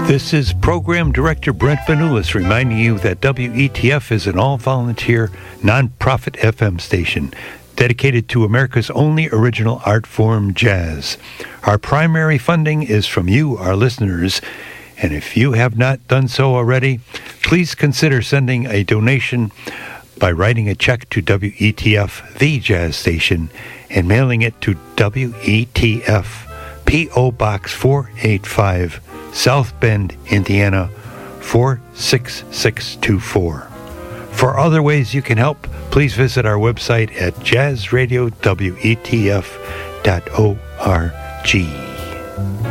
This is Program Director Brent Vanulis reminding you that WETF is an all-volunteer, non-profit FM station dedicated to America's only original art form, jazz. Our primary funding is from you, our listeners, and if you have not done so already, please consider sending a donation by writing a check to WETF, the jazz station, and mailing it to WETF, P.O. Box 485, South Bend, Indiana, 46624. For other ways you can help, please visit our website at jazzradiowetf.org.